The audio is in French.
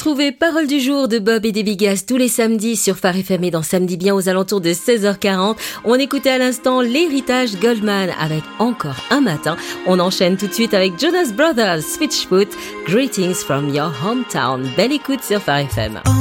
Retrouvez Parole du jour de Bob et des Bigas tous les samedis sur Phare FM et dans Samedi Bien aux alentours de 16h40. On écoutait à l'instant l'héritage Goldman avec Encore un matin. On enchaîne tout de suite avec Jonas Brothers, Switchfoot, Greetings from your hometown. Belle écoute sur Phare FM.